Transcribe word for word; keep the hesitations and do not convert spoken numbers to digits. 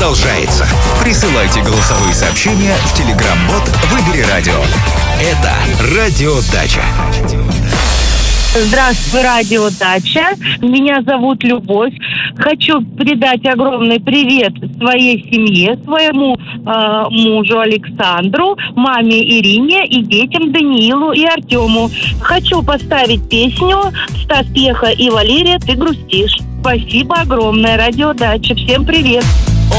продолжается. Присылайте голосовые сообщения в Telegram-бот «Выбери радио». Это Радиодача. Здравствуй, Радио Дача. Меня зовут Любовь. Хочу передать огромный привет своей семье, своему э, мужу Александру, маме Ирине и детям Даниилу и Артему. Хочу поставить песню Стас Пьеха и Валерия «Ты грустишь». Спасибо огромное, Радио Дача. Всем привет.